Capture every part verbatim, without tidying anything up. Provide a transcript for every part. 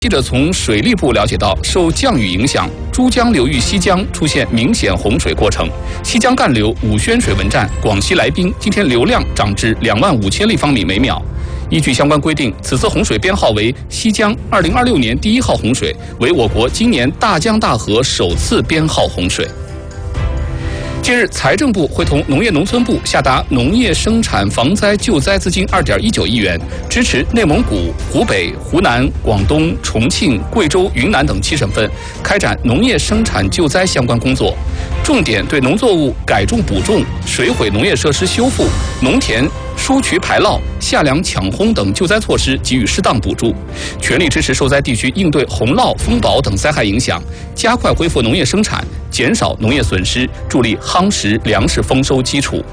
记者从水利部了解到，受降雨影响，珠江流域西江出现明显洪水过程。西江干流武宣水文站、广西来宾今天流量涨至两万五千立方米每秒。依据相关规定，此次洪水编号为西江二零二六年第一号洪水，为我国今年大江大河首次编号洪水。近日，财政部会同农业农村部下达农业生产防灾救灾资金二点一九亿元，支持内蒙古、湖北、湖南、广东、重庆、贵州、云南等七省份开展农业生产救灾相关工作，重点对农作物改种补种、水毁农业设施修复、农田疏渠排涝、下梁抢洪等救灾措施给予适当补助，全力支持受灾地区应对洪涝、风雹等灾害影响，加快恢复农业生产，减少农业损失，助力夯实粮食丰收基础。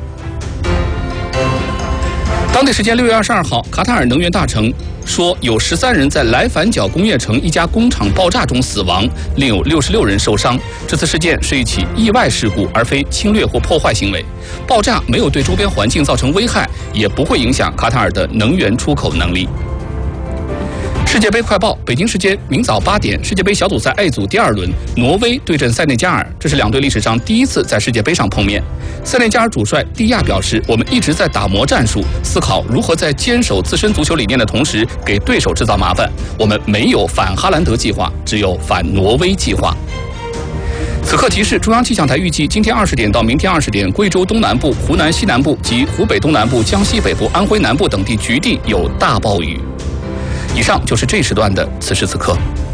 当地时间六月二十二号，卡塔尔能源大臣说，有十三人在莱凡角工业城一家工厂爆炸中死亡，另有六十六人受伤。这次事件是一起意外事故，而非侵略或破坏行为。爆炸没有对周边环境造成危害，也不会影响卡塔尔的能源出口能力。世界杯快报：北京时间明早八点，世界杯小组赛 A 组第二轮，挪威对阵塞内加尔，这是两队历史上第一次在世界杯上碰面。塞内加尔主帅蒂亚表示：“我们一直在打磨战术，思考如何在坚守自身足球理念的同时，给对手制造麻烦。我们没有反哈兰德计划，只有反挪威计划。”此刻提示：中央气象台预计今天二十点到明天二十点，贵州东南部、湖南西南部及湖北东南部、江西北部、安徽南部等地局地有大暴雨。以上就是这一时段的此时此刻。